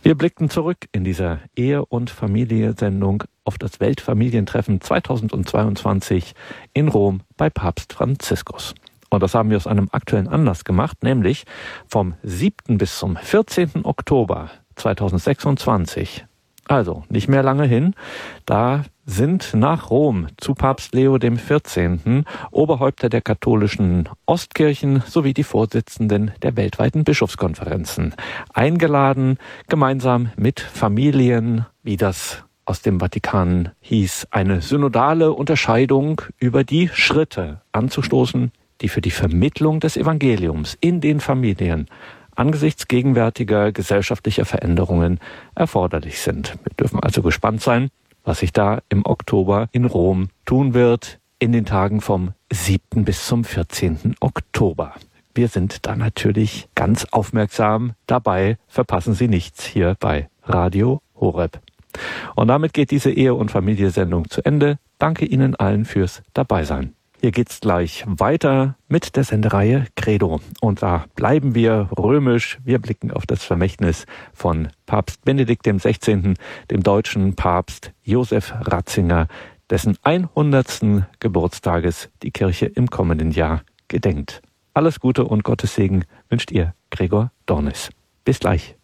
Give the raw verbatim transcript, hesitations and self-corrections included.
Wir blickten zurück in dieser Ehe- und Familie-Sendung auf das Weltfamilientreffen zweitausendzweiundzwanzig in Rom bei Papst Franziskus. Und das haben wir aus einem aktuellen Anlass gemacht, nämlich vom siebten bis zum vierzehnten Oktober zweitausendsechsundzwanzig. Also nicht mehr lange hin. Da sind nach Rom zu Papst Leo dem vierzehnten Oberhäupter der katholischen Ostkirchen sowie die Vorsitzenden der weltweiten Bischofskonferenzen eingeladen, gemeinsam mit Familien, wie das aus dem Vatikan hieß, eine synodale Unterscheidung über die Schritte anzustoßen, die für die Vermittlung des Evangeliums in den Familien angesichts gegenwärtiger gesellschaftlicher Veränderungen erforderlich sind. Wir dürfen also gespannt sein, was sich da im Oktober in Rom tun wird, in den Tagen vom siebten bis zum vierzehnten Oktober. Wir sind da natürlich ganz aufmerksam dabei. Verpassen Sie nichts hier bei Radio Horeb. Und damit geht diese Ehe- und Familie-Sendung zu Ende. Danke Ihnen allen fürs Dabeisein. Hier geht's gleich weiter mit der Sendereihe Credo. Und da bleiben wir römisch. Wir blicken auf das Vermächtnis von Papst Benedikt dem Sechzehnten, dem deutschen Papst Josef Ratzinger, dessen hundertsten Geburtstages die Kirche im kommenden Jahr gedenkt. Alles Gute und Gottes Segen wünscht Ihr Gregor Dornis. Bis gleich.